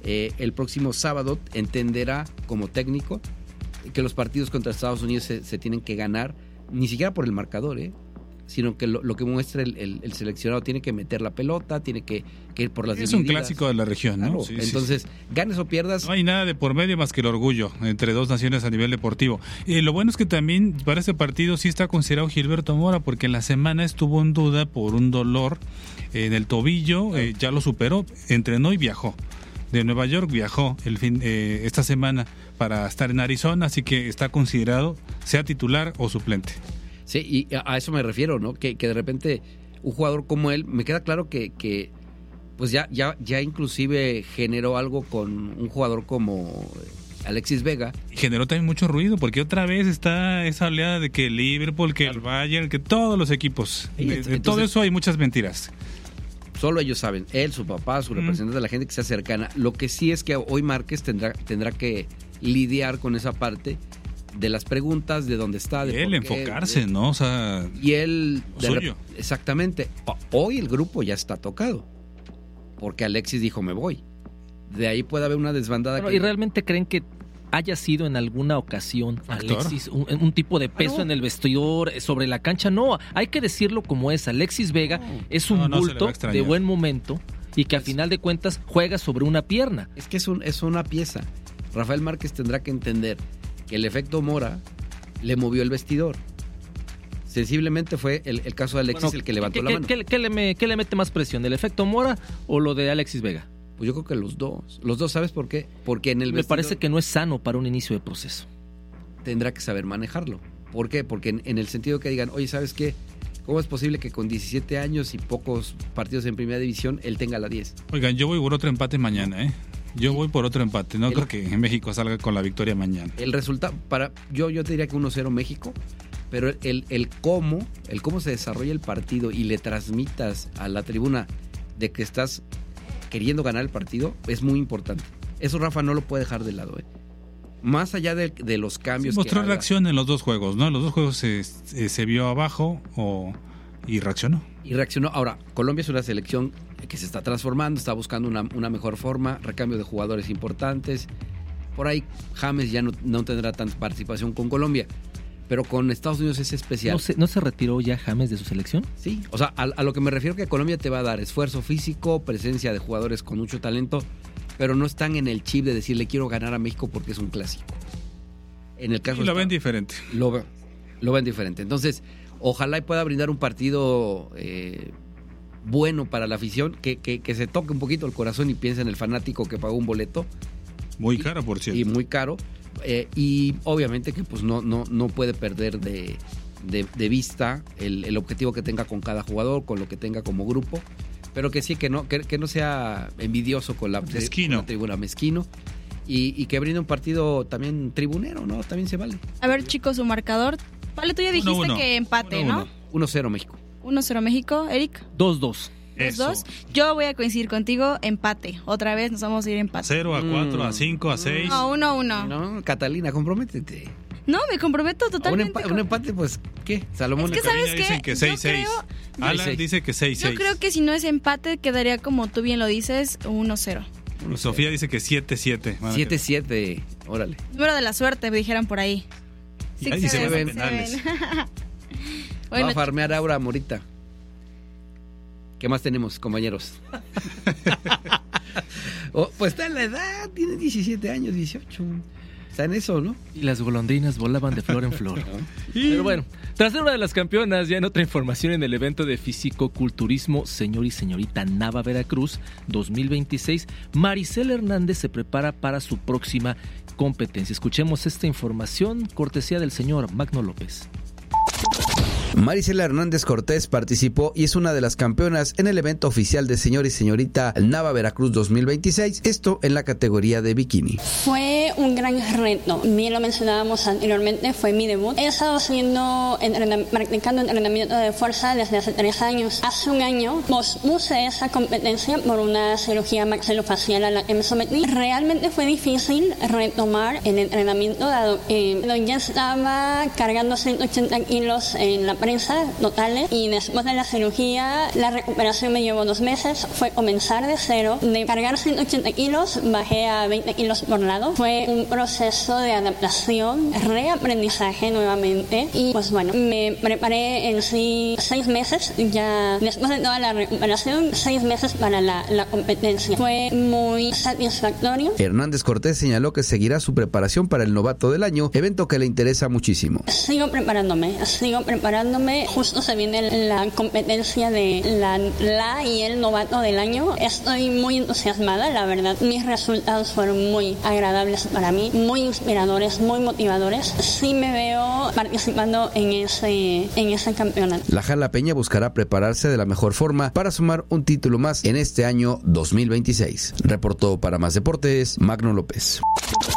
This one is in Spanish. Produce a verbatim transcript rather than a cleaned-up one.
eh, el próximo sábado entenderá como técnico que los partidos contra Estados Unidos se, se tienen que ganar, ni siquiera por el marcador, ¿eh? sino que lo, lo que muestra el, el, el seleccionado tiene que meter la pelota, tiene que, que ir por las es divididas. un clásico de la región, ¿no? Claro, Sí, entonces, sí, sí. ganes o pierdas. No hay nada de por medio más que el orgullo entre dos naciones a nivel deportivo. Y lo bueno es que también para este partido sí está considerado Gilberto Mora, porque en la semana estuvo en duda por un dolor en el tobillo, eh, ya lo superó, entrenó y viajó. De Nueva York viajó el fin eh, esta semana para estar en Arizona, así que está considerado, sea titular o suplente. Sí, y a eso me refiero, ¿no? Que, que de repente un jugador como él, me queda claro que, que pues ya, ya, ya inclusive generó algo con un jugador como Alexis Vega. Y generó también mucho ruido, porque otra vez está esa oleada de que el Liverpool, que el Bayern, que todos los equipos. Sí, de, entonces, de todo eso hay muchas mentiras. Solo ellos saben, él, su papá, su representante, mm. la gente que sea cercana. Lo que sí es que hoy Márquez tendrá, tendrá que lidiar con esa parte de las preguntas, de dónde está, de él por enfocarse, qué, ¿no? O sea, y él de suyo. Rep- exactamente. Hoy el grupo ya está tocado, porque Alexis dijo me voy. De ahí puede haber una desbandada. Pero, que... ¿Y realmente creen que haya sido en alguna ocasión ¿Actor? Alexis un, un tipo de peso ah, no. en el vestidor, sobre la cancha? No, hay que decirlo como es. Alexis Vega no. es un no, no bulto de buen momento y que a final de cuentas juega sobre una pierna. Es que es, un, es una pieza. Rafael Márquez tendrá que entender que el efecto Mora le movió el vestidor. Sensiblemente fue el, el caso de Alexis bueno, el que levantó ¿qué, la qué, mano. ¿qué, qué, le, ¿Qué le mete más presión, el efecto Mora o lo de Alexis Vega? Pues yo creo que los dos. Los dos, ¿sabes por qué? Porque en el Me vestidor parece que no es sano para un inicio de proceso. Tendrá que saber manejarlo. ¿Por qué? Porque en, en el sentido que digan, oye, ¿sabes qué? ¿Cómo es posible que con diecisiete años y pocos partidos en primera división él tenga la diez? Oigan, yo voy por otro empate mañana, ¿eh? Yo voy por otro empate. No el, creo que en México salga con la victoria mañana. El resultado, para yo yo te diría que uno cero México, pero el, el cómo, el cómo se desarrolla el partido y le transmitas a la tribuna de que estás queriendo ganar el partido es muy importante. Eso Rafa no lo puede dejar de lado, ¿eh? Más allá de, de los cambios. Sí, mostró que reacción en los dos juegos, ¿no? En los dos juegos se, se, se vio abajo o, y reaccionó. Y reaccionó. Ahora, Colombia es una selección que se está transformando, está buscando una, una mejor forma, recambio de jugadores importantes. Por ahí James ya no, no tendrá tanta participación con Colombia, pero con Estados Unidos es especial. ¿No se, ¿no se retiró ya James de su selección? Sí, o sea, a, a lo que me refiero que Colombia te va a dar esfuerzo físico, presencia de jugadores con mucho talento, pero no están en el chip de decirle quiero ganar a México porque es un clásico. En el caso y lo está, ven diferente. Lo, lo ven diferente. Entonces, ojalá y pueda brindar un partido eh, bueno para la afición, que, que, que se toque un poquito el corazón y piense en el fanático que pagó un boleto. Muy caro, por cierto. Y muy caro. Eh, y obviamente que pues no, no, no puede perder de, de, de vista el, el objetivo que tenga con cada jugador, con lo que tenga como grupo. Pero que sí, que no, que, que no sea envidioso con la, mezquino. Con la tribuna, mezquino. Y, y que brinde un partido también tribunero, ¿no? También se vale. A ver, chicos, su marcador. Vale, tú ya dijiste uno, uno. que empate, uno, ¿no? uno cero México. uno cero México, Eric. dos dos. dos dos. Yo voy a coincidir contigo, empate. Otra vez nos vamos a ir empate. cero a cuatro, mm. a cinco, a seis. No, uno uno. No, Catalina, comprométete. No, me comprometo totalmente. Un, empa- un empate, pues, ¿qué? Salomón. Es que, ¿sabes qué? Dicen que seis seis. Creo... Alan dice que seis seis. Yo creo que si no es empate, quedaría como tú bien lo dices, uno cero. Sofía dice que siete siete. siete siete, órale. Número de la suerte, me dijeran por ahí. Sí, ahí se ven penales. Bueno, va a farmear Aura Morita. ¿Qué más tenemos, compañeros? oh, pues está en la edad, tiene diecisiete años, dieciocho. Está en eso, ¿no? Y las golondrinas volaban de flor en flor. Pero bueno, tras ser una de las campeonas, ya en otra información en el evento de físico-culturismo Señor y Señorita Nava Veracruz dos mil veintiséis, Maricela Hernández se prepara para su próxima competencia. Escuchemos esta información, cortesía del señor Magno López. Maricela Hernández Cortés participó y es una de las campeonas en el evento oficial de Señor y Señorita Nava Veracruz dos mil veintiséis, esto en la categoría de bikini. Fue un gran reto, bien lo mencionábamos anteriormente, fue mi debut. He estado haciendo, entrenam- practicando entrenamiento de fuerza desde hace tres años. Hace un año pospuse esa competencia por una cirugía maxilofacial a la que me sometí. Realmente fue difícil retomar el entrenamiento dado que ya estaba cargando ciento ochenta kilos en la prisa totales y después de la cirugía la recuperación me llevó dos meses. Fue comenzar de cero, de cargar ciento ochenta kilos, bajé a veinte kilos por lado. Fue un proceso de adaptación, reaprendizaje nuevamente y pues bueno, me preparé en sí seis meses, ya después de toda la recuperación, seis meses para la, la competencia. Fue muy satisfactorio. Hernández Cortés señaló que seguirá su preparación para el Novato del Año, evento que le interesa muchísimo. Sigo preparándome, sigo preparándome. Justo se viene la competencia de la, la y el Novato del Año. Estoy muy entusiasmada, la verdad. Mis resultados fueron muy agradables para mí, muy inspiradores, muy motivadores. Sí me veo participando en ese, en ese campeonato. La Jalapeña buscará prepararse de la mejor forma para sumar un título más en este año dos mil veintiséis. Reportó para Más Deportes, Magno López.